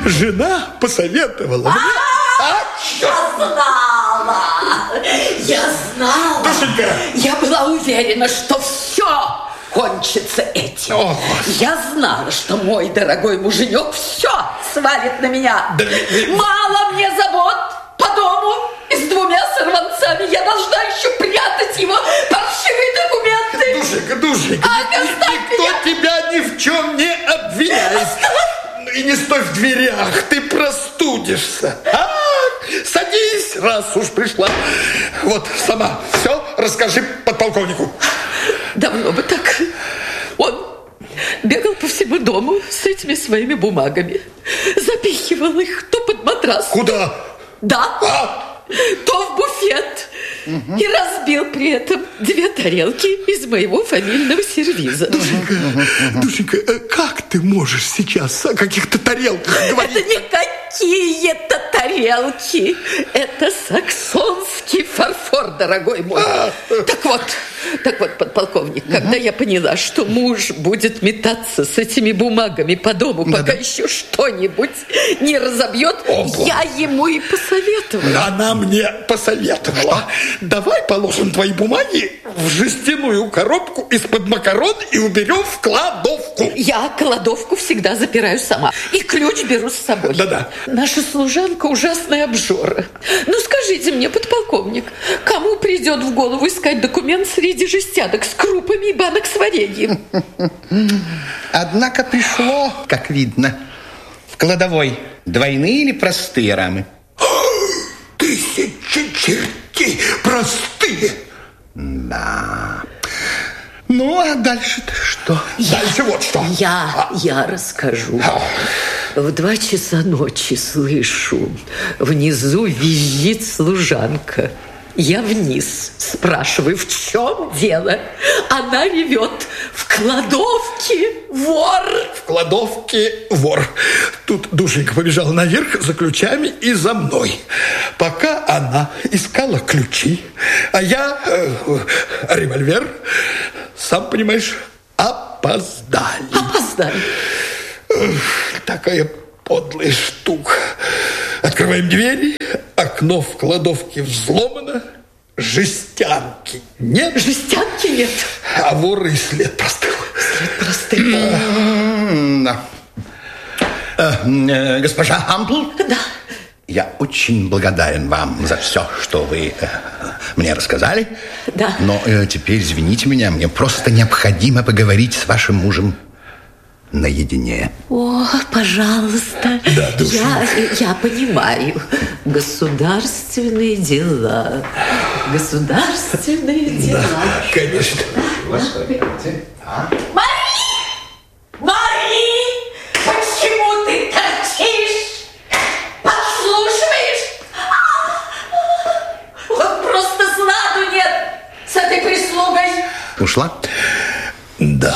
Жена посоветовала мне. Я знала. Душенька! Я была уверена, что все кончится этим. Я знала, что мой дорогой муженек все свалит на меня. Мало мне забот по дому и с 2 сорванцами. Я должна еще прятать его паршивые документы. Душенька, никто тебя ни в чем не обвиняет. И не стой в дверях, ты простудишься. Садись, раз уж пришла. Вот сама все расскажи подполковнику. Давно бы так. Он бегал по всему дому с этими своими бумагами. Запихивал их то под матрас. Куда? Да. То в буфет. И разбил при этом 2 тарелки из моего фамильного сервиза. Душенька, как ты можешь сейчас о каких-то тарелках говорить? Это не какие-то тарелки. Это саксонский фарфор, дорогой мой. Так вот, подполковник, когда я поняла, что муж будет метаться с этими бумагами по дому, пока еще что-нибудь не разобьет, я ему и посоветовала. Она мне посоветовала. Давай положим твои бумаги в жестяную коробку из-под макарон и уберем в кладовку. Я кладовку всегда запираю сама. И ключ беру с собой. Да-да. Наша служанка ужасная обжора. Ну, скажите мне, подполковник, кому придет в голову искать документ среди жестянок с крупами и банок с вареньем? Однако пришло, как видно, в кладовой двойные или простые рамы? 1000 чертей простые. Да. Ну, а дальше-то что? Дальше вот что. Я расскажу. В 2 часа ночи слышу, внизу визжит служанка. Я вниз спрашиваю, в чем дело? Она ревет: в кладовке вор. В кладовке вор. Тут Душенька побежала наверх за ключами и за мной. Пока она искала ключи, а я револьвер, сам понимаешь, опоздали. Такая подлая штука. Открываем двери, окно в кладовке взломано, жестянки нет. Жестянки нет. А вора и след простыл. Да. Госпожа Хампл? Да. Я очень благодарен вам за все, что вы мне рассказали. Да. Но теперь, извините меня, мне просто необходимо поговорить с вашим мужем наедине. О, пожалуйста. Да, я понимаю. Государственные дела. Государственные дела. Да, конечно. Мари! Почему ты торчишь? Подслушиваешь? Вот просто сладу нет с этой прислугой. Ушла? Да.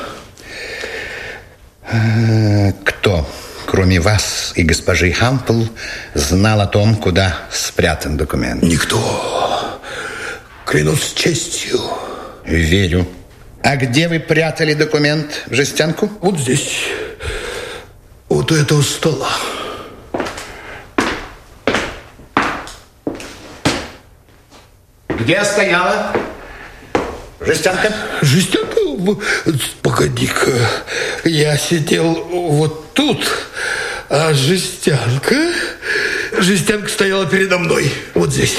Кто, кроме вас и госпожи Хампл, знал о том, куда спрятан документ? Никто. Клянусь честью. Верю. А где вы прятали документ? В жестянку? Вот здесь. Вот у этого стола. Где стояла жестянка? Жестянка? Погоди-ка. Я сидел вот тут, а жестянка стояла передо мной. Вот здесь.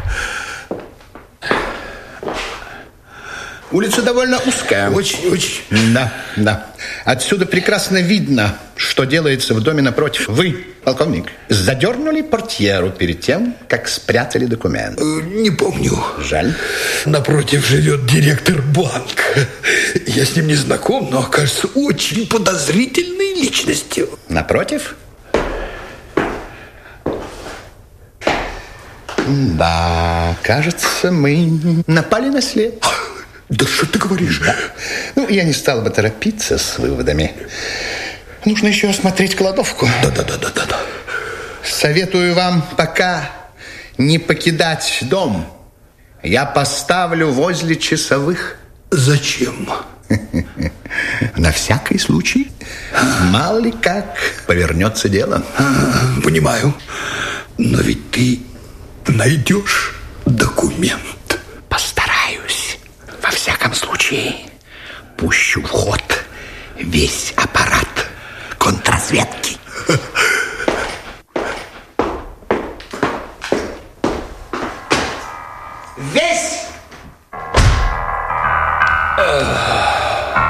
Улица довольно узкая. Очень. Да. Отсюда прекрасно видно, что делается в доме напротив. Вы, полковник, задернули портьеру перед тем, как спрятали документ? Не помню. Жаль. Напротив живет директор банка. Я с ним не знаком, но окажется очень подозрительной личностью. Напротив? Да, кажется, мы напали на след. Да что ты говоришь? Да. Ну, я не стал бы торопиться с выводами. Нужно еще осмотреть кладовку. Да. Советую вам пока не покидать дом. Я поставлю возле часовых. Зачем? На всякий случай, мало ли как повернется дело. Понимаю. Но ведь ты найдешь документ. Постараюсь. Во всяком случае, пущу в ход весь аппарат контрразведки. Весь